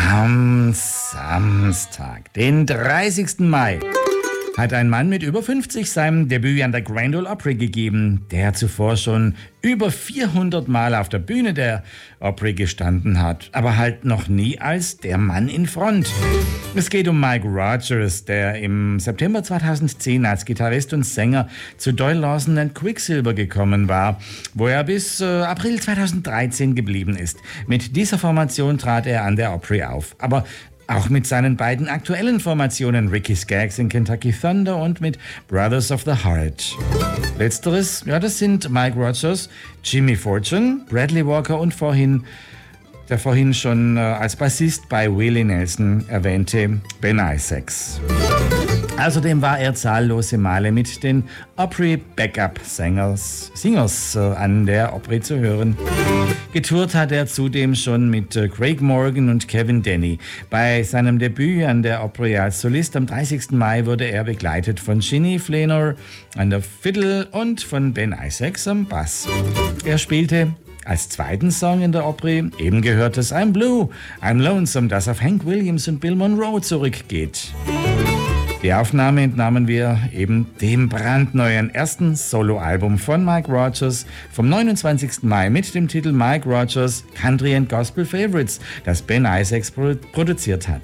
Am Samstag, den 30. Mai, hat ein Mann mit über 50 sein Debüt an der Grand Ole Opry gegeben, der zuvor schon über 400 Mal auf der Bühne der Opry gestanden hat, aber halt noch nie als der Mann in Front. Es geht um Mike Rodgers, der im September 2010 als Gitarrist und Sänger zu Doyle Lawson and Quicksilver gekommen war, wo er bis April 2013 geblieben ist. Mit dieser Formation trat er an der Opry auf, aber auch mit seinen beiden aktuellen Formationen Ricky Skaggs in Kentucky Thunder und mit Brothers of the Heart. Letzteres, ja, das sind Mike Rodgers, Jimmy Fortune, Bradley Walker und der vorhin schon als Bassist bei Willie Nelson erwähnte Ben Isaacs. Außerdem war er zahllose Male mit den Opry Backup-Singers an der Opry zu hören. Getourt hat er zudem schon mit Craig Morgan und Kevin Denny. Bei seinem Debüt an der Opry als Solist am 30. Mai wurde er begleitet von Ginny Fleenor an der Fiddle und von Ben Isaacs am Bass. Er spielte als zweiten Song in der Opry eben gehörtes I'm Blue, I'm Lonesome, das auf Hank Williams und Bill Monroe zurückgeht. Die Aufnahme entnahmen wir eben dem brandneuen ersten Soloalbum von Mike Rodgers vom 29. Mai mit dem Titel Mike Rodgers Country and Gospel Favorites, das Ben Isaacs produziert hat.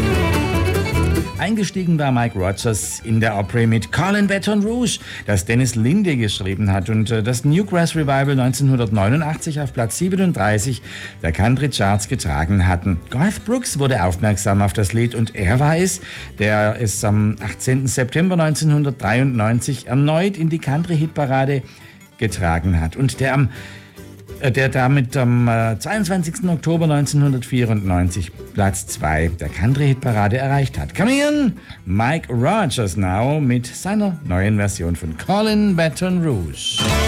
Eingestiegen war Mike Rodgers in der Opry mit Callin' Baton Rouge, das Dennis Linde geschrieben hat und das Newgrass Revival 1989 auf Platz 37 der Country Charts getragen hatten. Garth Brooks wurde aufmerksam auf das Lied und er war es, der es am 18. September 1993 erneut in die Country-Hitparade getragen hat und der damit am 22. Oktober 1994 Platz 2 der Country-Hitparade erreicht hat. Come in, Mike Rodgers now mit seiner neuen Version von Callin' Baton Rouge.